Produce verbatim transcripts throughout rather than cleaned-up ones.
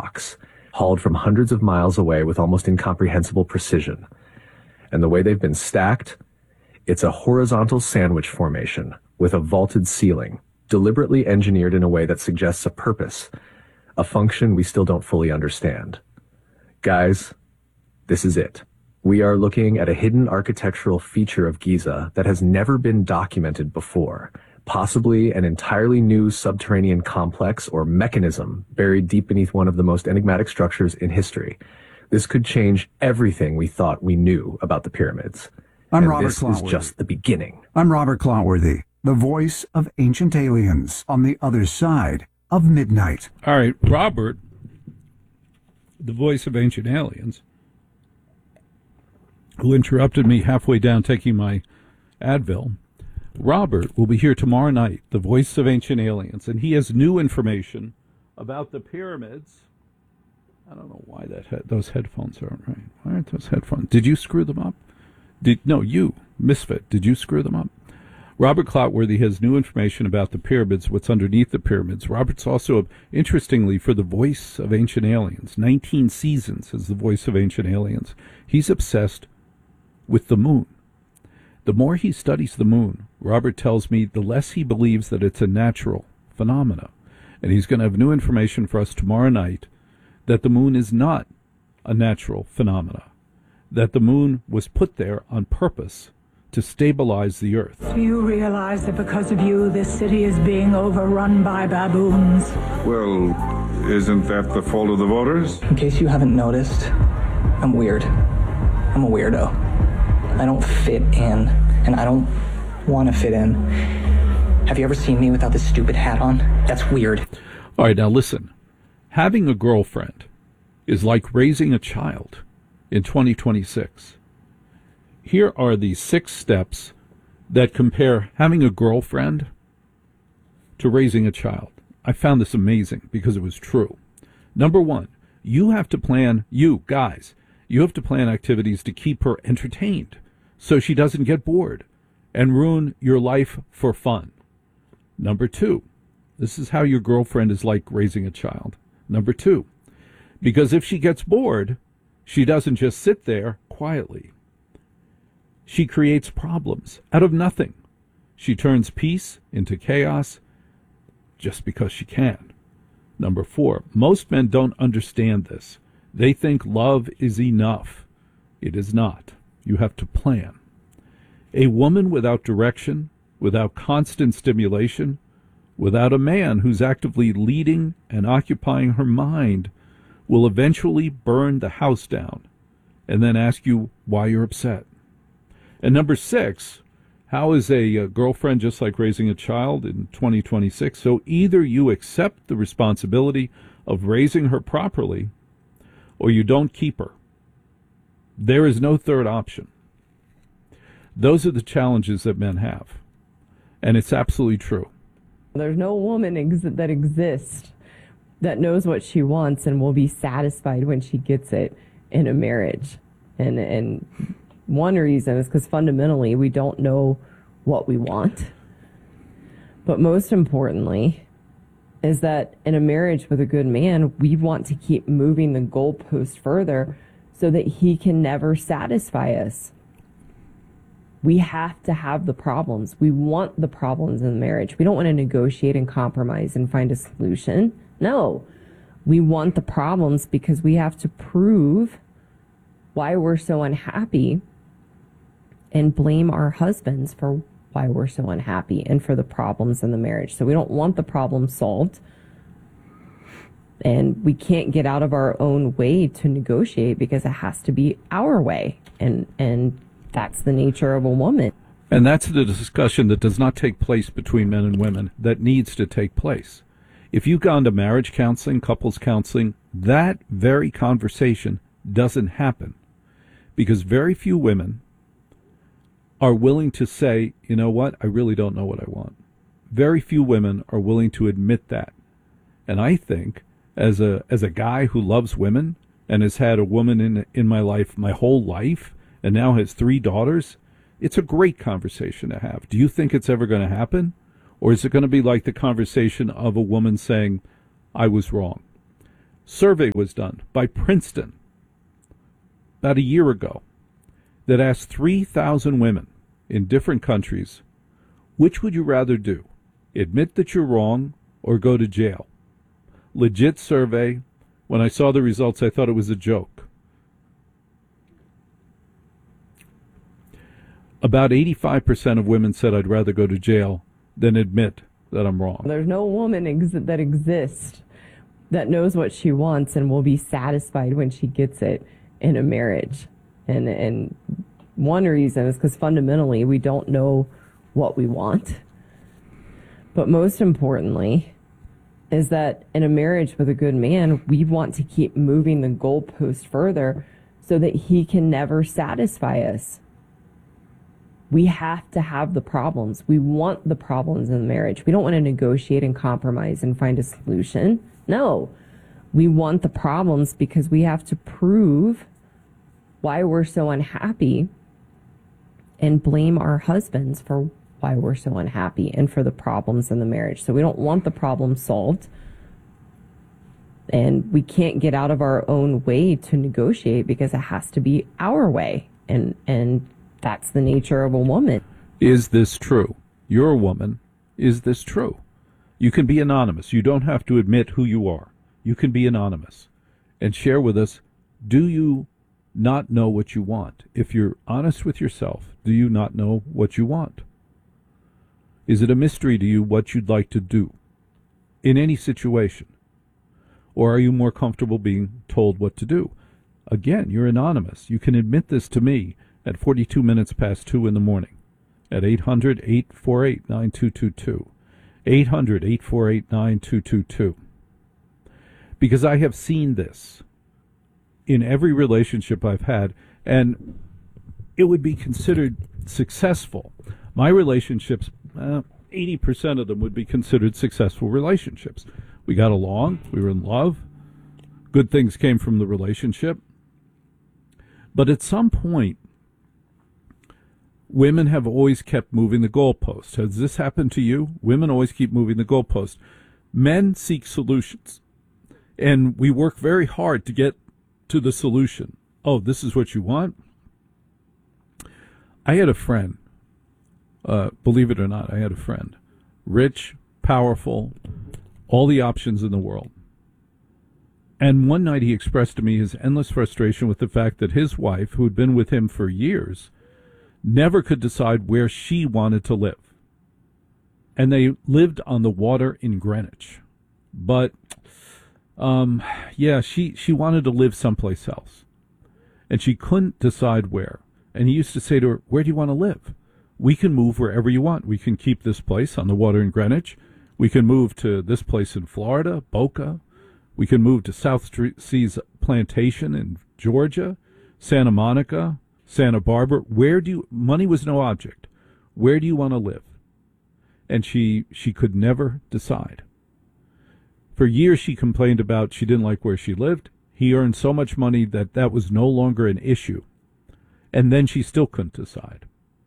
blocks, hauled from hundreds of miles away with almost incomprehensible precision. And the way they've been stacked, it's a horizontal sandwich formation with a vaulted ceiling, deliberately engineered in a way that suggests a purpose, a function we still don't fully understand. Guys, this is it. We are looking at a hidden architectural feature of Giza that has never been documented before, possibly an entirely new subterranean complex or mechanism buried deep beneath one of the most enigmatic structures in history. This could change everything we thought we knew about the pyramids. I'm and Robert this Clotworthy. is just the beginning. I'm Robert Clotworthy, the voice of ancient aliens on the other side of midnight. All right, Robert, the voice of ancient aliens, who interrupted me halfway down taking my Advil. Robert will be here tomorrow night, the voice of ancient aliens, and he has new information about the pyramids. I don't know why that he- those headphones aren't right. Why aren't those headphones? Did you screw them up? Did no, you, Misfit, did you screw them up? Robert Clotworthy has new information about the pyramids, what's underneath the pyramids. Robert's also, interestingly, for the voice of ancient aliens, nineteen seasons as the voice of ancient aliens. He's obsessed with the moon. The more he studies the moon, Robert tells me, the less he believes that it's a natural phenomena. And he's going to have new information for us tomorrow night that the moon is not a natural phenomena, that the moon was put there on purpose to stabilize the earth. Do you realize that because of you, this city is being overrun by baboons? Well, isn't that the fault of the voters? In case you haven't noticed, I'm weird. I'm a weirdo. I don't fit in, and I don't want to fit in. Have you ever seen me without this stupid hat on? That's weird. All right, now listen. Having a girlfriend is like raising a child in twenty twenty-six. Here are the six steps that compare having a girlfriend to raising a child. I found this amazing because it was true. Number one, you have to plan, you guys, you have to plan activities to keep her entertained so she doesn't get bored and ruin your life for fun. Number two, this is how your girlfriend is like raising a child. Number two, because if she gets bored, she doesn't just sit there quietly. She creates problems out of nothing. She turns peace into chaos just because she can. Number four, most men don't understand this. They think love is enough. It is not. You have to plan. A woman without direction, without constant stimulation, without a man who's actively leading and occupying her mind, will eventually burn the house down and then ask you why you're upset. And number six, how is a, a girlfriend just like raising a child in twenty twenty-six? So either you accept the responsibility of raising her properly, or you don't keep her. There is no third option. Those are the challenges that men have. And it's absolutely true. There's no woman ex- that exists that knows what she wants and will be satisfied when she gets it in a marriage. And and one reason is because fundamentally we don't know what we want. But most importantly is that in a marriage with a good man, we want to keep moving the goalpost further so that he can never satisfy us. We have to have the problems. We want the problems in the marriage. We don't want to negotiate and compromise and find a solution. No, we want the problems because we have to prove why we're so unhappy and blame our husbands for why we're so unhappy and for the problems in the marriage. So we don't want the problem solved. And we can't get out of our own way to negotiate because it has to be our way. And, and that's the nature of a woman. And that's the discussion that does not take place between men and women that needs to take place. If you've gone to marriage counseling, couples counseling, that very conversation doesn't happen because very few women are willing to say, you know what, I really don't know what I want. Very few women are willing to admit that. And I think as a as a guy who loves women and has had a woman in in my life my whole life and now has three daughters, it's a great conversation to have. Do you think it's ever going to happen? Or is it going to be like the conversation of a woman saying, I was wrong? survey was done by Princeton about a year ago that asked three thousand women in different countries, which would you rather do? Admit that you're wrong or go to jail? Legit survey. When I saw the results, I thought it was a joke. About eighty-five percent of women said I'd rather go to jail than admit that I'm wrong. There's no woman ex- that exists that knows what she wants and will be satisfied when she gets it in a marriage. And and one reason is because fundamentally we don't know what we want. But most importantly is that in a marriage with a good man, we want to keep moving the goalpost further so that he can never satisfy us. We have to have the problems. We want the problems in the marriage. We don't want to negotiate and compromise and find a solution. No, we want the problems because we have to prove why we're so unhappy and blame our husbands for why we're so unhappy and for the problems in the marriage. So we don't want the problem solved. And we can't get out of our own way to negotiate because it has to be our way. And, and that's the nature of a woman. Is this true? You're a woman. Is this true? You can be anonymous. You don't have to admit who you are. You can be anonymous and share with us, do you not know what you want? If you're honest with yourself, do you not know what you want? Is it a mystery to you what you'd like to do in any situation? Or are you more comfortable being told what to do? Again, you're anonymous. You can admit this to me at forty-two minutes past two in the morning at eight hundred, eight four eight, nine two two two. eight hundred, eight four eight, nine two two two. Because I have seen this in every relationship I've had, and it would be considered successful. My relationships, uh, eighty percent of them would be considered successful relationships. We got along, we were in love, good things came from the relationship. But at some point, women have always kept moving the goalpost. Has this happened to you? Women always keep moving the goalpost. Men seek solutions, and we work very hard to get to the solution. Oh, this is what you want? I had a friend, uh, believe it or not, I had a friend, rich, powerful, all the options in the world. And one night he expressed to me his endless frustration with the fact that his wife, who had been with him for years, never could decide where she wanted to live. And they lived on the water in Greenwich. But, um, yeah, she, she wanted to live someplace else. And she couldn't decide where. And he used to say to her, where do you want to live? We can move wherever you want. We can keep this place on the water in Greenwich. We can move to this place in Florida, Boca. We can move to South Seas Plantation in Georgia, Santa Monica, Santa Barbara. Where do you, money was no object. Where do you want to live? And she, she could never decide. For years she complained about she didn't like where she lived. He earned so much money that that was no longer an issue. And then she still couldn't decide.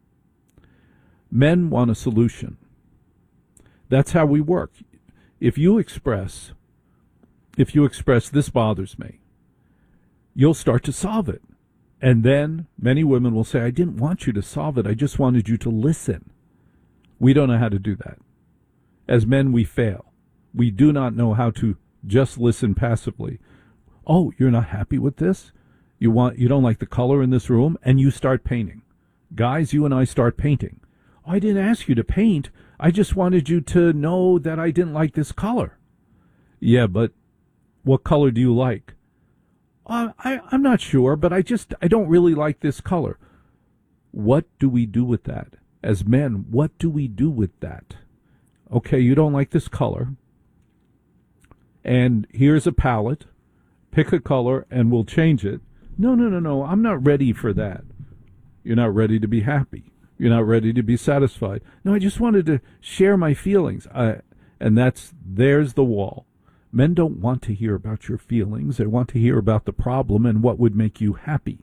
Men want a solution. That's how we work. If you express, if you express, this bothers me, you'll start to solve it. And then many women will say, I didn't want you to solve it. I just wanted you to listen. We don't know how to do that. As men, we fail. We do not know how to just listen passively. Oh, you're not happy with this? You want, you don't like the color in this room? And you start painting. Guys, you and I start painting. Oh, I didn't ask you to paint. I just wanted you to know that I didn't like this color. Yeah, but what color do you like? Uh, I, I'm not sure, but I just, I don't really like this color. What do we do with that? As men, what do we do with that? Okay, you don't like this color. And here's a palette. Pick a color and we'll change it. No, no, no, no, I'm not ready for that. You're not ready to be happy. You're not ready to be satisfied. No, I just wanted to share my feelings. I, and that's, there's the wall. Men don't want to hear about your feelings. They want to hear about the problem and what would make you happy.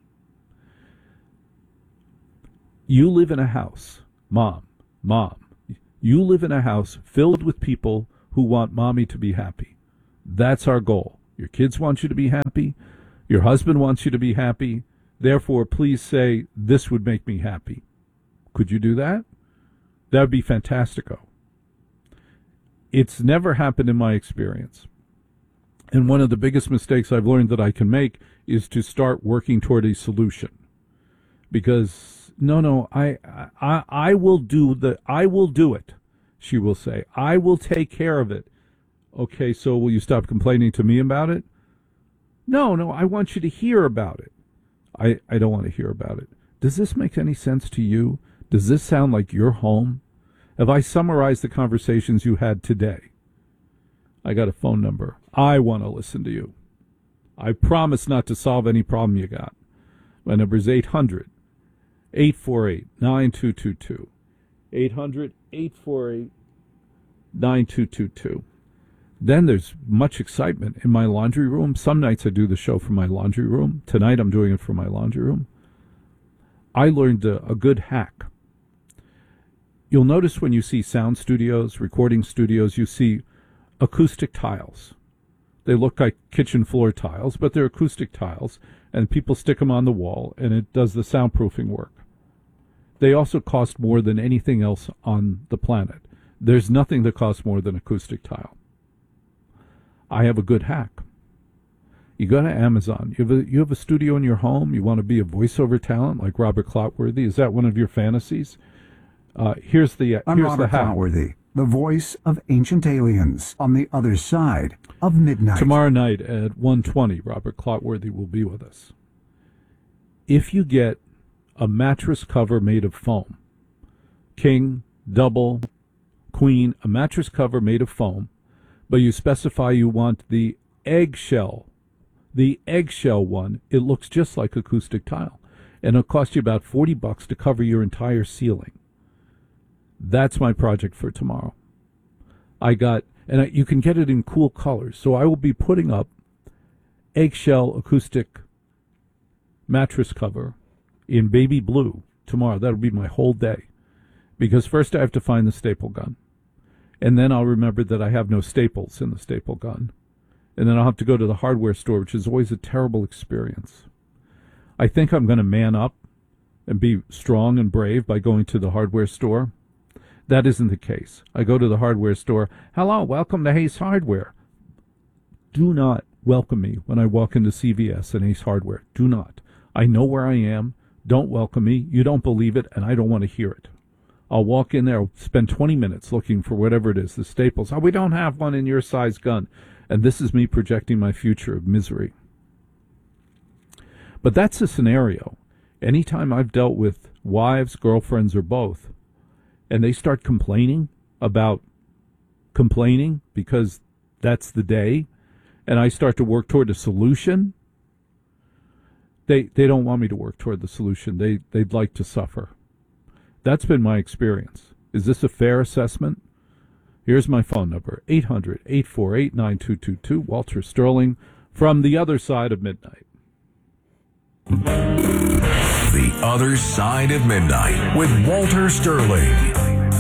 You live in a house, mom, mom. You live in a house filled with people who want mommy to be happy. That's our goal. Your kids want you to be happy. Your husband wants you to be happy. Therefore, please say, this would make me happy. Could you do that? That would be fantastico. It's never happened in my experience. And one of the biggest mistakes I've learned that I can make is to start working toward a solution. Because, no, no, I, I, I will do the, I will do it, she will say. I will take care of it. Okay, so will you stop complaining to me about it? No, no, I want you to hear about it. I, I don't want to hear about it. Does this make any sense to you? Does this sound like your home? Have I summarized the conversations you had today? I got a phone number. I want to listen to you. I promise not to solve any problem you got. My number is eight hundred, eight four eight, nine two two two. eight hundred, eight four eight, nine two two two. Then there's much excitement in my laundry room. Some nights I do the show from my laundry room. Tonight I'm doing it from my laundry room. I learned a, a good hack. You'll notice when you see sound studios, recording studios, you see acoustic tiles. They look like kitchen floor tiles, but they're acoustic tiles, and people stick them on the wall, and it does the soundproofing work. They also cost more than anything else on the planet. There's nothing that costs more than acoustic tile. I have a good hack. You go to Amazon. You have a, you have a studio in your home. You want to be a voiceover talent like Robert Clotworthy. Is that one of your fantasies? Uh, here's the uh, I'm here's Robert the hack. Clotworthy, the voice of ancient aliens on the other side of midnight. Tomorrow night at one twenty, Robert Clotworthy will be with us. If you get a mattress cover made of foam, king, double, queen, a mattress cover made of foam, but you specify you want the eggshell, the eggshell one, it looks just like acoustic tile. And it'll cost you about forty bucks to cover your entire ceiling. That's my project for tomorrow. I got, and I, you can get it in cool colors. So I will be putting up eggshell acoustic mattress cover in baby blue tomorrow. That'll be my whole day. Because first I have to find the staple gun. And then I'll remember that I have no staples in the staple gun. And then I'll have to go to the hardware store, which is always a terrible experience. I think I'm going to man up and be strong and brave by going to the hardware store. That isn't the case. I go to the hardware store. Hello, welcome to Ace Hardware. Do not welcome me when I walk into C V S and Ace Hardware. Do not. I know where I am. Don't welcome me. You don't believe it, and I don't want to hear it. I'll walk in there, I'll spend twenty minutes looking for whatever it is, the staples. Oh, we don't have one in your size gun. And this is me projecting my future of misery. But that's a scenario. Anytime I've dealt with wives, girlfriends, or both, and they start complaining about complaining because that's the day, and I start to work toward a solution, they they don't want me to work toward the solution. They, they'd like to suffer. That's been my experience. Is this a fair assessment? Here's my phone number, eight hundred, eight four eight, nine two two two, Walter Sterling, from the other side of midnight. The Other Side of Midnight with Walter Sterling.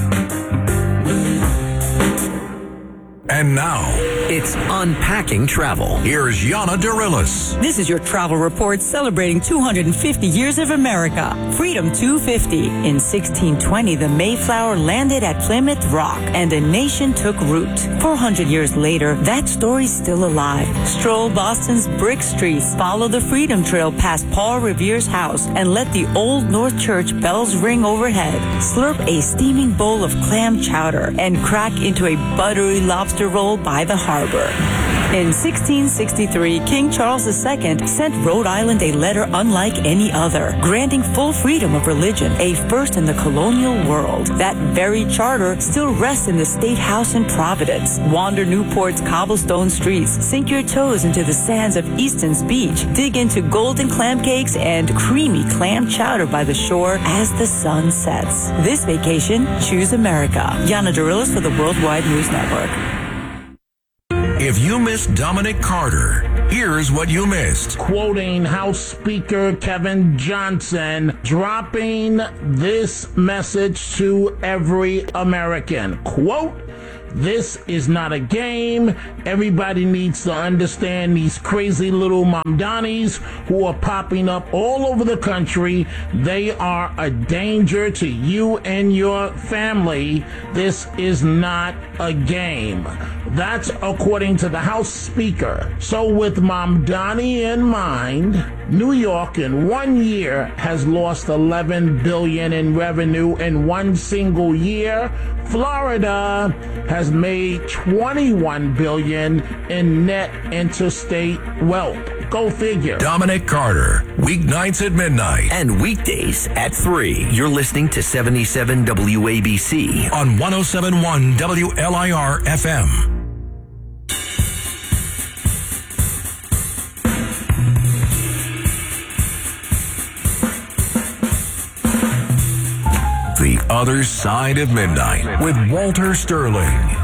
And now, it's Unpacking Travel. Here's Yana Dorillis. This is your travel report celebrating two hundred fifty years of America. Freedom two fifty. In sixteen twenty, the Mayflower landed at Plymouth Rock and a nation took root. four hundred years later, that story's still alive. Stroll Boston's brick streets, follow the Freedom Trail past Paul Revere's house, and let the Old North Church bells ring overhead. Slurp a steaming bowl of clam chowder and crack into a buttery lobster roll by the harbor. In sixteen sixty-three, King Charles the Second sent Rhode Island a letter unlike any other, granting full freedom of religion, a first in the colonial world. That very charter still rests in the State House in Providence. Wander Newport's cobblestone streets, sink your toes into the sands of Easton's beach, dig into golden clam cakes and creamy clam chowder by the shore as the sun sets. This vacation, choose America. Yana Dorillis for the Worldwide News Network. If you missed Dominic Carter, here's what you missed. Quoting House Speaker Kevin Johnson, dropping this message to every American. Quote, This is not a game. Everybody needs to understand these crazy little Mamdanis who are popping up all over the country. They are a danger to you and your family. This is not a game. That's according to the House Speaker. So with Mamdani in mind, New York in one year has lost eleven billion dollars in revenue in one single year. Florida has made twenty-one billion dollars in net interstate wealth. Go figure. Dominic Carter, weeknights at midnight. And weekdays at three. You're listening to seventy-seven W A B C on one oh seven point one W L I R F M. The Other Side of Midnight with Walter Sterling.